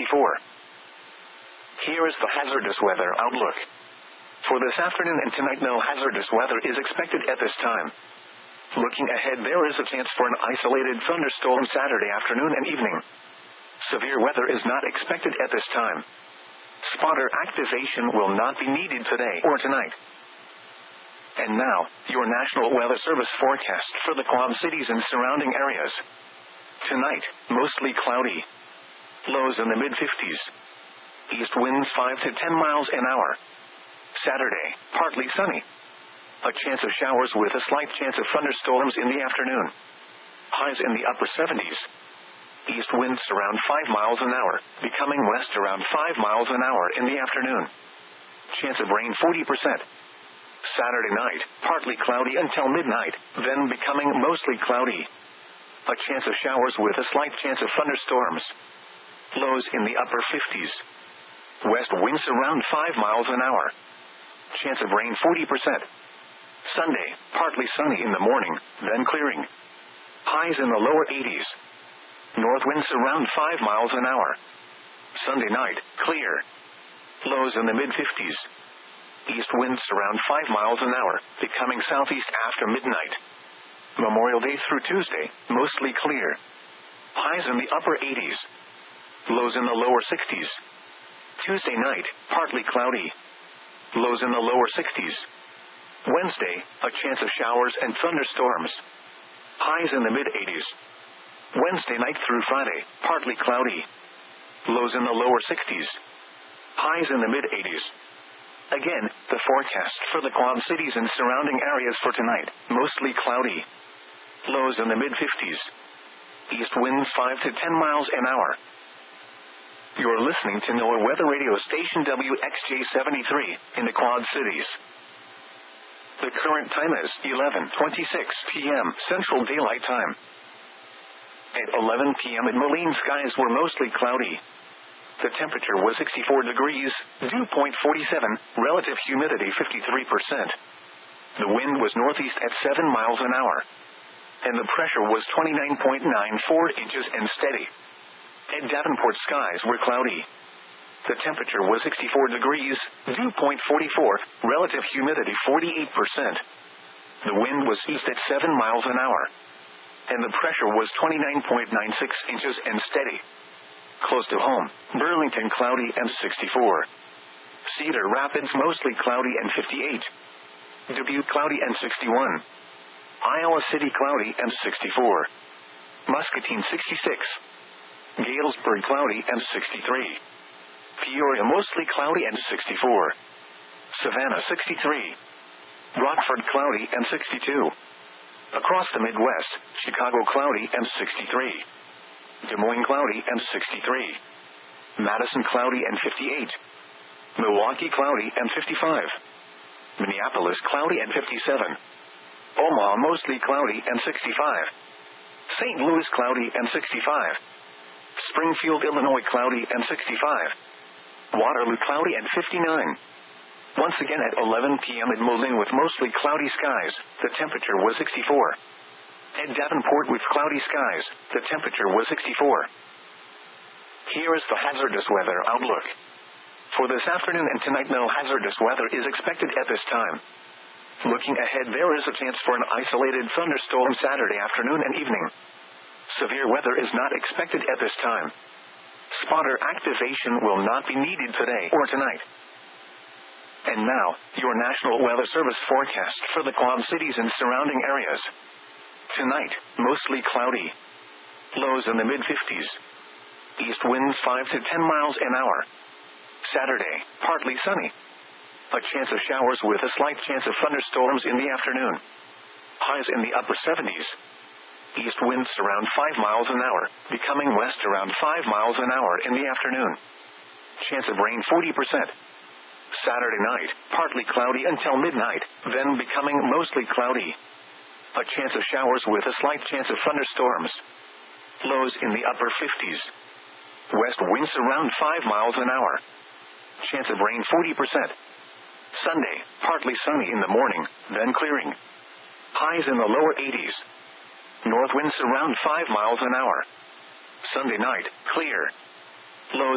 Here is the hazardous weather outlook. For this afternoon and tonight, no hazardous weather is expected at this time. Looking ahead, there is a chance for an isolated thunderstorm Saturday afternoon and evening. Severe weather is not expected at this time. Spotter activation will not be needed today or tonight. And now, your National Weather Service forecast for the Quad Cities and surrounding areas. Tonight, mostly cloudy. Lows in the mid-50s. East winds 5 to 10 miles an hour. Saturday, partly sunny. A chance of showers with a slight chance of thunderstorms in the afternoon. Highs in the upper 70s. East winds around 5 miles an hour, becoming west around 5 miles an hour in the afternoon. Chance of rain 40%. Saturday night, partly cloudy until midnight, then becoming mostly cloudy. A chance of showers with a slight chance of thunderstorms. Lows in the upper 50s. West winds around 5 miles an hour. Chance of rain 40%. Sunday, partly sunny in the morning, then clearing. Highs in the lower 80s. North winds around 5 miles an hour. Sunday night, clear. Lows in the mid-50s. East winds around 5 miles an hour, becoming southeast after midnight. Memorial Day through Tuesday, mostly clear. Highs in the upper 80s. Lows in the lower 60s. Tuesday night, partly cloudy. Lows in the lower 60s. Wednesday, a chance of showers and thunderstorms. Highs in the mid-80s. Wednesday night through Friday, partly cloudy. Lows in the lower 60s. Highs in the mid-80s. Again, the forecast for the Quad Cities and surrounding areas for tonight, mostly cloudy. Lows in the mid-50s. East winds 5 to 10 miles an hour. You're listening to NOAA Weather Radio Station WXJ73 in the Quad Cities. The current time is 11:26 p.m. Central Daylight Time. At 11 p.m. in Moline, skies were mostly cloudy. The temperature was 64 degrees, dew point 47, relative humidity 53%. The wind was northeast at 7 miles an hour. And the pressure was 29.94 inches and steady. At Davenport, skies were cloudy. The temperature was 64 degrees, dew point 44, relative humidity 48%. The wind was east at 7 miles an hour. And the pressure was 29.96 inches and steady. Close to home, Burlington cloudy and 64. Cedar Rapids mostly cloudy and 58. Dubuque cloudy and 61. Iowa City cloudy and 64. Muscatine 66. Galesburg cloudy and 63. Peoria mostly cloudy and 64. Savannah 63. Rockford cloudy and 62. Across the Midwest, Chicago cloudy and 63. Des Moines cloudy and 63. Madison cloudy and 58. Milwaukee cloudy and 55. Minneapolis cloudy and 57. Omaha mostly cloudy and 65. St. Louis cloudy and 65. Springfield, Illinois cloudy and 65. Waterloo cloudy and 59. Once again at 11 p.m. in Moline with mostly cloudy skies, the temperature was 64. At Davenport with cloudy skies, the temperature was 64. Here is the hazardous weather outlook. For this afternoon and tonight, no hazardous weather is expected at this time. Looking ahead, there is a chance for an isolated thunderstorm Saturday afternoon and evening. Severe weather is not expected at this time. Spotter activation will not be needed today or tonight. And now, your National Weather Service forecast for the Quad Cities and surrounding areas. Tonight, mostly cloudy. Lows in the mid-50s. East winds 5 to 10 miles an hour. Saturday, partly sunny. A chance of showers with a slight chance of thunderstorms in the afternoon. Highs in the upper 70s. East winds around 5 miles an hour, becoming west around 5 miles an hour in the afternoon. Chance of rain 40%. Saturday night, partly cloudy until midnight, then becoming mostly cloudy. A chance of showers with a slight chance of thunderstorms. Lows in the upper 50s. West winds around 5 miles an hour. Chance of rain 40%. Sunday, partly sunny in the morning, then clearing. Highs in the lower 80s. North winds around 5 miles an hour. Sunday night, clear. Lows